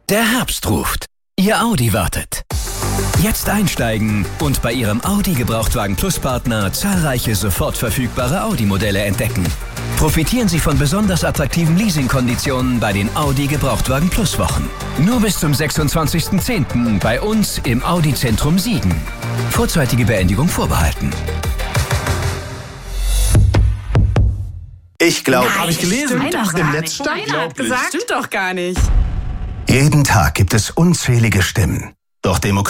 Der Herbst ruft. Ihr Audi wartet. Jetzt einsteigen und bei Ihrem Audi Gebrauchtwagen Plus Partner zahlreiche sofort verfügbare Audi-Modelle entdecken. Profitieren Sie von besonders attraktiven Leasingkonditionen bei den Audi Gebrauchtwagen Plus Wochen. Nur bis zum 26.10. bei uns im Audi Zentrum Siegen. Vorzeitige Beendigung vorbehalten. Ich glaube, Habe ich gelesen. Im Netz stand. Keiner hat gesagt. Stimmt doch gar nicht. jeden Tag gibt es unzählige Stimmen. Doch Demokratie